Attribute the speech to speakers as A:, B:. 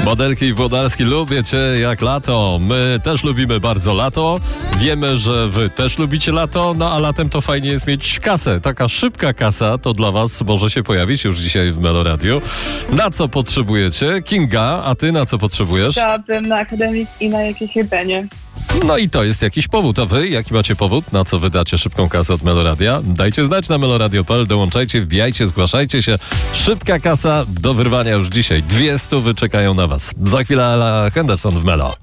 A: Modelki i Włodarski, lubię cię jak lato. My też lubimy bardzo lato. Wiemy, że wy też lubicie lato, no a latem to fajnie jest mieć kasę. Taka szybka kasa to dla was może się pojawić już dzisiaj w Melo Radio. Na co potrzebujecie? Kinga, a ty na co potrzebujesz?
B: Chciałabym na akademik i na jakieś jedzenie.
A: No i to jest jakiś powód. A wy, jaki macie powód? Na co wydacie szybką kasę od Meloradia? Dajcie znać na meloradio.pl, dołączajcie, wbijajcie, zgłaszajcie się. Szybka kasa do wyrwania już dzisiaj. 200 czekają na was. Za chwilę Ella Henderson w Melo.